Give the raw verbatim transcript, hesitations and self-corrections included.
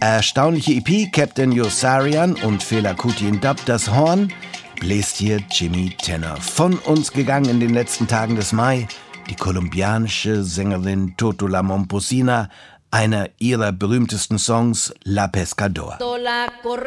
Erstaunliche E P, Captain Yossarian und Fela Kuti in Dub. Das Horn bläst hier Jimmy Tenor. Von uns gegangen in den letzten Tagen des Mai die kolumbianische Sängerin Totola Momposina, einer ihrer berühmtesten Songs, La Pescador.